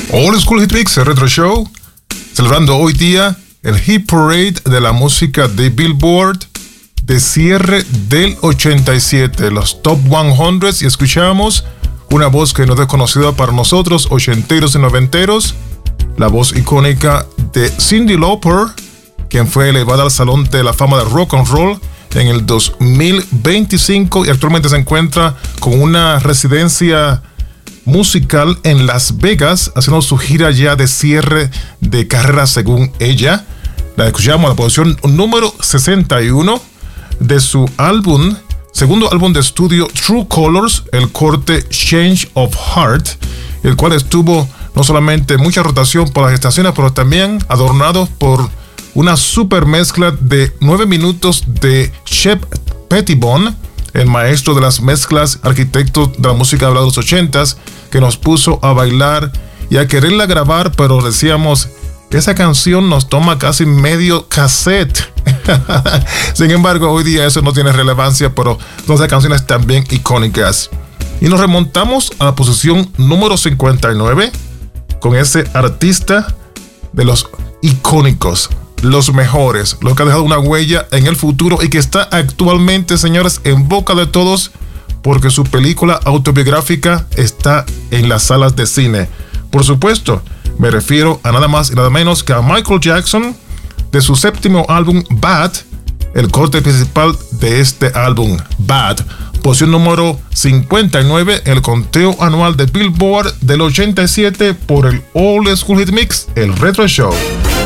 Old School Hit Mix, el Retro Show, celebrando hoy día el Hit Parade de la música de Billboard de cierre del 87, los Top 100, y escuchamos una voz que no es desconocida para nosotros, ochenteros y noventeros, la voz icónica de Cyndi Lauper, quien fue elevada al Salón de la Fama del Rock and Roll en el 2025 y actualmente se encuentra con una residencia musical en Las Vegas, haciendo su gira ya de cierre de carrera según ella. La escuchamos en la posición número 61 de su álbum, segundo álbum de estudio True Colors, el corte Change of Heart, el cual estuvo no solamente mucha rotación por las estaciones, pero también adornado por una super mezcla de 9 minutos de Shep Pettibone, el maestro de las mezclas, arquitecto de la música de los 80s, que nos puso a bailar y a quererla grabar, pero decíamos, esa canción nos toma casi medio cassette. Sin embargo, hoy día eso no tiene relevancia, pero son esas canciones también icónicas. Y nos remontamos a la posición número 59 con ese artista de los icónicos, los mejores, los que ha dejado una huella en el futuro y que está actualmente, señores, en boca de todos, porque su película autobiográfica está en las salas de cine. Por supuesto, me refiero a nada más y nada menos que a Michael Jackson, de su séptimo álbum Bad, el corte principal de este álbum, Bad, posición número 59 en el conteo anual de Billboard del 87 por el Old School Hit Mix, el Retro Show.